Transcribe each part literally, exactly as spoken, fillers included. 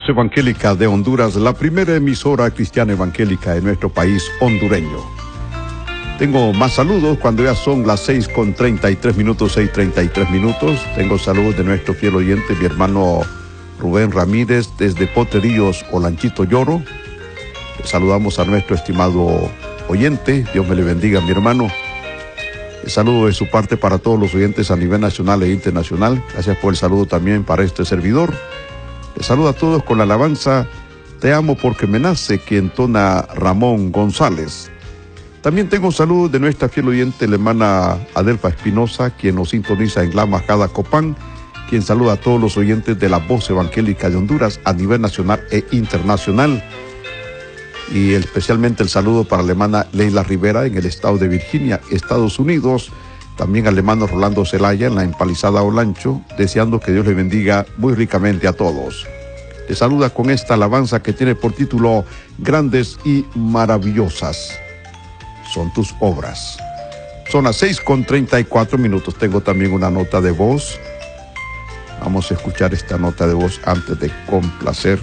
Evangélica de Honduras, la primera emisora cristiana evangélica en nuestro país hondureño. Tengo más saludos cuando ya son las seis con treinta y tres minutos, seis treinta y tres minutos. Tengo saludos de nuestro fiel oyente, mi hermano Rubén Ramírez, desde Potrerillos, Olanchito Lloro. Saludamos a nuestro estimado oyente, Dios me le bendiga, mi hermano. El saludo de su parte para todos los oyentes a nivel nacional e internacional. Gracias por el saludo también para este servidor. Les saludo a todos con la alabanza Te amo porque me nace, que entona Ramón González. También tengo saludos de nuestra fiel oyente, la hermana Adelfa Espinosa, quien nos sintoniza en La Majada, Copán, quien saluda a todos los oyentes de la Voz Evangélica de Honduras a nivel nacional e internacional. Y especialmente el saludo para la hermana Leila Rivera en el estado de Virginia, Estados Unidos. También al hermano Rolando Zelaya en la empalizada Olancho, deseando que Dios le bendiga muy ricamente a todos. Le saluda con esta alabanza que tiene por título Grandes y Maravillosas son tus obras. Son las seis con treinta y cuatro minutos. Tengo también una nota de voz. Vamos a escuchar esta nota de voz antes de complacer.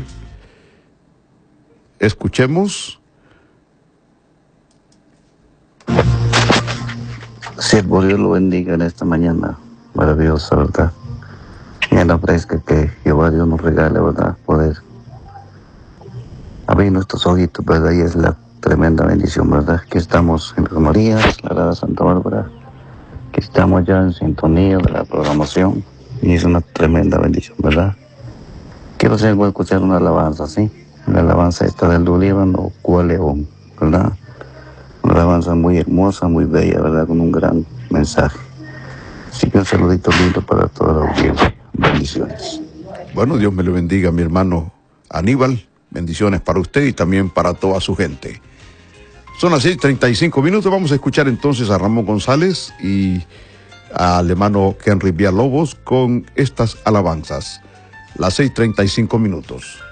Escuchemos. Siervo, Dios lo bendiga en esta mañana maravillosa, ¿verdad? Y en la fresca que Jehová Dios nos regale, ¿verdad? Poder abrir nuestros ojitos, ¿verdad? Y es la tremenda bendición, ¿verdad? Que estamos en Las Marías, la Grada Santa Bárbara, que estamos ya en sintonía de la programación y es una tremenda bendición, ¿verdad? Quiero hacer, escuchar una alabanza, ¿sí? La alabanza esta del Líbano, Cuá León, ¿verdad? Una alabanza muy hermosa, muy bella, ¿verdad? Con un gran mensaje. Así que un saludito lindo para toda la audiencia. Bendiciones. Bueno, Dios me lo bendiga, mi hermano Aníbal. Bendiciones para usted y también para toda su gente. Son las seis treinta y cinco minutos. Vamos a escuchar entonces a Ramón González y al hermano Henry Villalobos con estas alabanzas. Las seis treinta y cinco minutos.